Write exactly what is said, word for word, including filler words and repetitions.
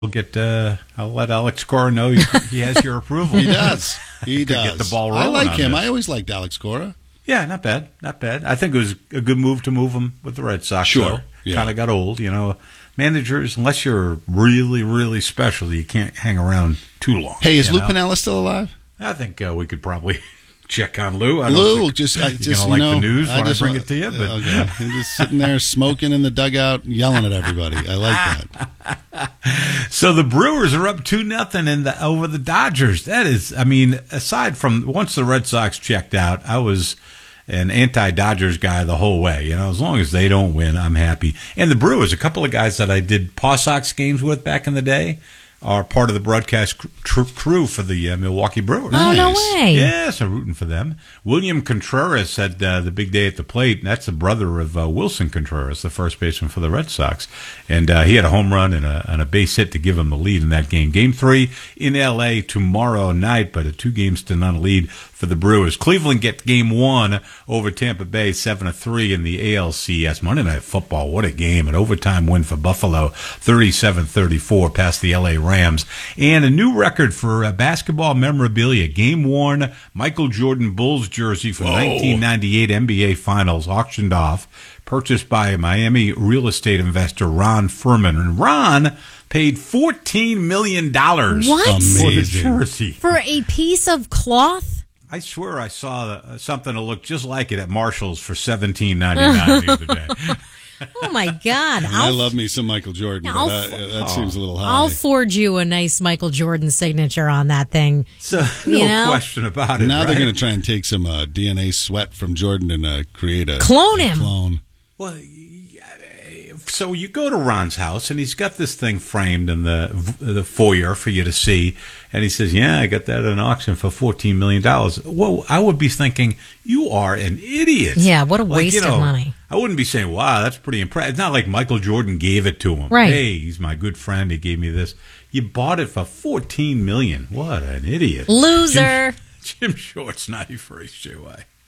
We'll get. Uh, I'll let Alex Cora know he, he has your approval. He does. He does. Get the ball rolling. I like him. This. I always liked Alex Cora. Yeah, not bad. Not bad. I think it was a good move to move him with the Red Sox. Sure. Yeah. Kind of got old, you know. Managers, unless you're really, really special, you can't hang around too long. Hey, is Lou know? Piniella still alive? I think uh, we could probably check on Lou. I don't Lou, think just, I, you're just gonna you like know, the news I when I bring want, it to you. But okay. He's just sitting there smoking in the dugout, yelling at everybody. I like that. So the Brewers are up two nothing in the over the Dodgers. That is, I mean, aside from once the Red Sox checked out, I was an anti-Dodgers guy the whole way. You know, as long as they don't win, I'm happy. And the Brewers, a couple of guys that I did Paw Sox games with back in the day, are part of the broadcast cr- crew for the uh, Milwaukee Brewers. Oh, no way. Yes, I'm rooting for them. William Contreras had uh, the big day at the plate, and that's the brother of uh, Wilson Contreras, the first baseman for the Red Sox. And uh, he had a home run and a, and a base hit to give him the lead in that game. Game three in L A tomorrow night, but a two games to none lead for the Brewers. Cleveland get game one over Tampa Bay, seven to three in the A L C S. Monday Night Football, what a game. An overtime win for Buffalo, thirty-seven thirty-four past the L A Rams. And a new record for uh, basketball memorabilia. Game-worn Michael Jordan Bulls jersey from Whoa. nineteen ninety-eight N B A Finals, auctioned off, purchased by Miami real estate investor Ron Furman. And Ron paid fourteen million dollars What? for the Amazing. jersey. For a piece of cloth? I swear I saw uh, something that looked just like it at Marshall's for seventeen ninety-nine the other day. Oh, my God. I I'll, love me some Michael Jordan. I'll- But that that seems a little high. I'll forge you a nice Michael Jordan signature on that thing. So no You know? question about it. now right? they're going to try and take some uh, D N A sweat from Jordan and uh, create a Clone a him. Clone. Well, so you go to Ron's house, and he's got this thing framed in the the foyer for you to see, and he says, "Yeah, I got that at an auction for fourteen million dollars." Well, I would be thinking, you are an idiot. Yeah, what a Like, waste you know, of money. I wouldn't be saying, "Wow, that's pretty impressive." It's not like Michael Jordan gave it to him. Right. Hey, he's my good friend. He gave me this. You bought it for fourteen million dollars. What an idiot. Loser. Jim, Jim Short's ninety-first, J Y.